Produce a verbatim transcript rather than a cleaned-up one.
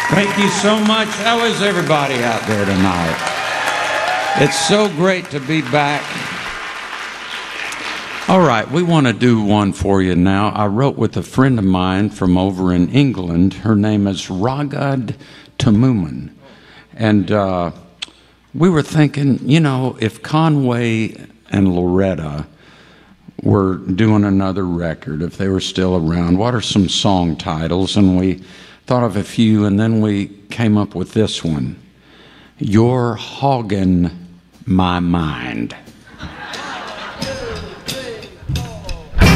Thank you so much. How is everybody out there tonight? It's so great to be back. All right, we want to do one for you now. I wrote with a friend of mine from over in England. Her name is Ragad Tamuman. And uh, we were thinking, you know, if Conway and Loretta were doing another record, if they were still around, what are some song titles? And we thought of a few, and then we came up with this one, You're Hoggin' My Mind.